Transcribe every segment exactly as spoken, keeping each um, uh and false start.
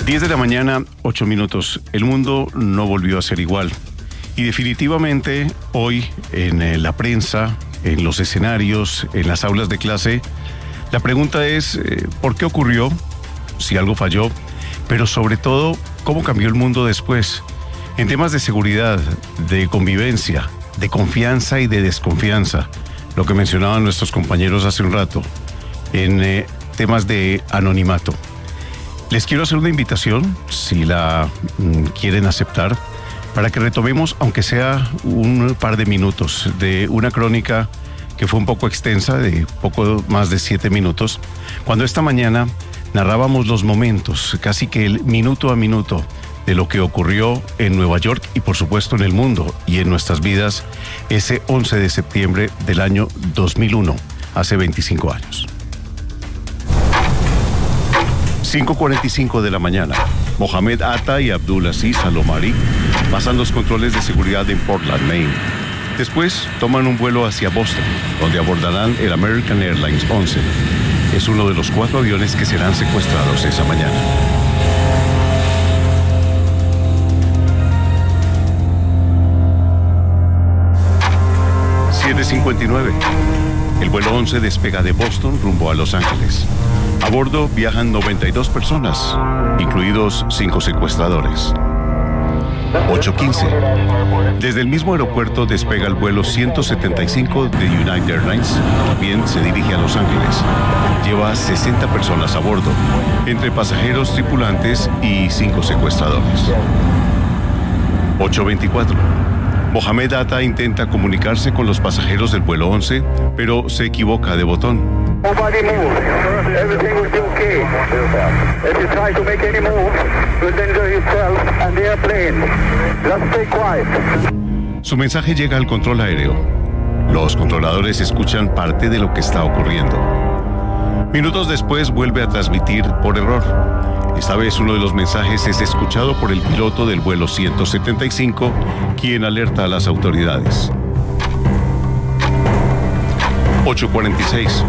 diez de la mañana, ocho minutos. El mundo no volvió a ser igual. Y definitivamente hoy en la prensa, en los escenarios, en las aulas de clase, la pregunta es eh, ¿por qué ocurrió? Si algo falló, pero sobre todo, ¿cómo cambió el mundo después? En temas de seguridad, de convivencia, de confianza y de desconfianza, lo que mencionaban nuestros compañeros hace un rato, en eh, temas de anonimato. Les quiero hacer una invitación, si la mm, quieren aceptar, para que retomemos, aunque sea un par de minutos, de una crónica que fue un poco extensa, de poco más de siete minutos, cuando esta mañana narrábamos los momentos, casi que el minuto a minuto, de lo que ocurrió en Nueva York y por supuesto en el mundo y en nuestras vidas ese once de septiembre del año dos mil uno, hace veinticinco años. cinco cuarenta y cinco de la mañana. Mohamed Atta y Abdulaziz Al-Omari pasan los controles de seguridad en Portland, Maine. Después toman un vuelo hacia Boston, donde abordarán el American Airlines once. Es uno de los cuatro aviones que serán secuestrados esa mañana. siete cincuenta y nueve. El vuelo once despega de Boston rumbo a Los Ángeles. A bordo viajan noventa y dos personas, incluidos cinco secuestradores. ocho quince. Desde el mismo aeropuerto despega el vuelo ciento setenta y cinco de United Airlines. También se dirige a Los Ángeles. Lleva sesenta personas a bordo, entre pasajeros, tripulantes y cinco secuestradores. ocho veinticuatro. Mohamed Atta intenta comunicarse con los pasajeros del vuelo once, pero se equivoca de botón. Nobody move. Everything will be okay. If you try to make any move, you'll endanger yourself and the airplane. Just stay quiet. Su mensaje llega al control aéreo. Los controladores escuchan parte de lo que está ocurriendo. Minutos después vuelve a transmitir por error. Esta vez uno de los mensajes es escuchado por el piloto del vuelo ciento setenta y cinco, quien alerta a las autoridades. ocho cuarenta y seis.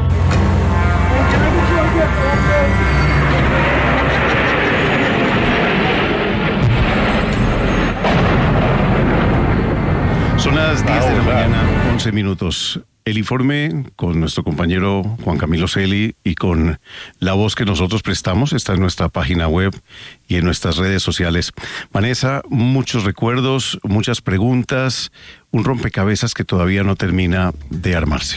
Son las diez de la mañana, once minutos. El informe con nuestro compañero Juan Camilo Celi y con la voz que nosotros prestamos está en nuestra página web y en nuestras redes sociales. Vanessa, muchos recuerdos, muchas preguntas, un rompecabezas que todavía no termina de armarse.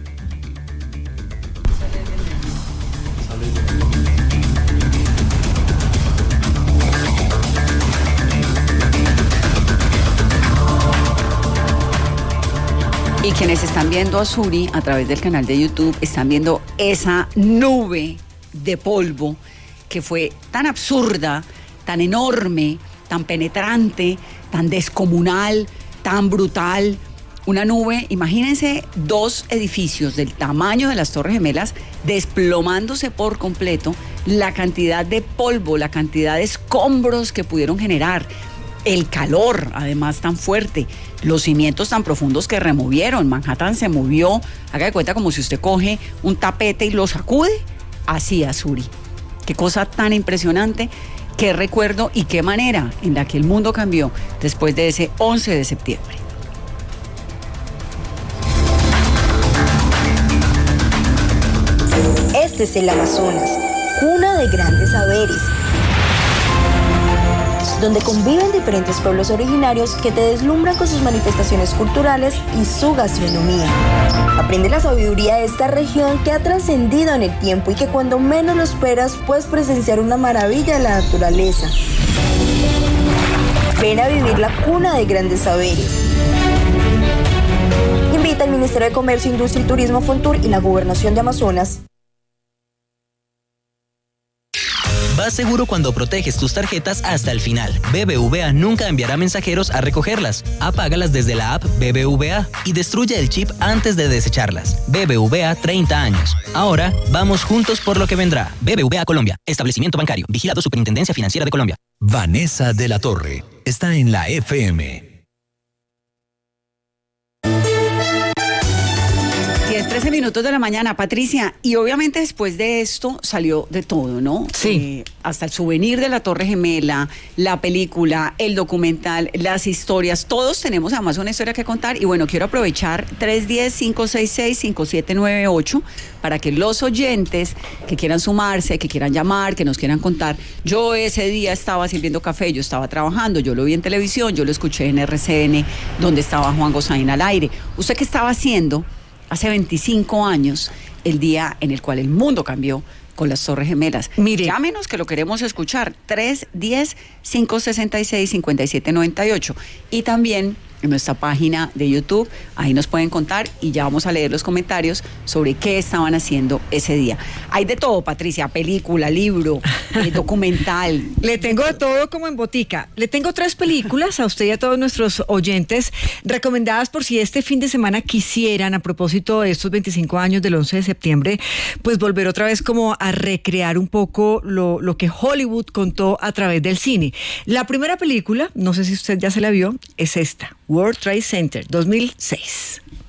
Y quienes están viendo a Suri a través del canal de YouTube están viendo esa nube de polvo que fue tan absurda, tan enorme, tan penetrante, tan descomunal, tan brutal. Una nube, imagínense dos edificios del tamaño de las Torres Gemelas desplomándose por completo, la cantidad de polvo, la cantidad de escombros que pudieron generar. El calor, además, tan fuerte, los cimientos tan profundos que removieron. Manhattan se movió, haga de cuenta como si usted coge un tapete y lo sacude, así a Suri. Qué cosa tan impresionante, qué recuerdo y qué manera en la que el mundo cambió después de ese once de septiembre. Este es el Amazonas, cuna de grandes saberes, donde conviven diferentes pueblos originarios que te deslumbran con sus manifestaciones culturales y su gastronomía. Aprende la sabiduría de esta región que ha trascendido en el tiempo y que cuando menos lo esperas puedes presenciar una maravilla de la naturaleza. Ven a vivir la cuna de grandes saberes. Invita al Ministerio de Comercio, Industria y Turismo, Fontur y la Gobernación de Amazonas. Vas seguro cuando proteges tus tarjetas hasta el final. B B V A nunca enviará mensajeros a recogerlas. Apágalas desde la app B B V A y destruye el chip antes de desecharlas. B B V A treinta años. Ahora vamos juntos por lo que vendrá. B B V A Colombia. Establecimiento bancario. Vigilado Superintendencia Financiera de Colombia. Vanessa de la Torre está en la F M. trece minutos de la mañana, Patricia, y obviamente después de esto salió de todo, ¿no? Sí. Eh, hasta el souvenir de la Torre Gemela, la película, el documental, las historias, todos tenemos además una historia que contar. Y bueno, quiero aprovechar tres uno cero, cinco seis seis, cinco siete nueve ocho para que los oyentes que quieran sumarse, que quieran llamar, que nos quieran contar. Yo ese día estaba sirviendo café, yo estaba trabajando, yo lo vi en televisión, yo lo escuché en R C N, donde estaba Juan Gozaín al aire. ¿Usted qué estaba haciendo hace veinticinco años, el día en el cual el mundo cambió con las Torres Gemelas? Mire, llámenos que lo queremos escuchar. tres uno cero, cinco seis seis, cinco siete nueve ocho. Y también en nuestra página de YouTube, ahí nos pueden contar y ya vamos a leer los comentarios sobre qué estaban haciendo ese día. Hay de todo, Patricia, película, libro, eh, documental. Le tengo de todo como en botica. Le tengo tres películas a usted y a todos nuestros oyentes recomendadas por si este fin de semana quisieran, a propósito de estos veinticinco años del once de septiembre, pues volver otra vez como a recrear un poco lo, lo que Hollywood contó a través del cine. La primera película, no sé si usted ya se la vio, es esta, World Trade Center, dos mil seis.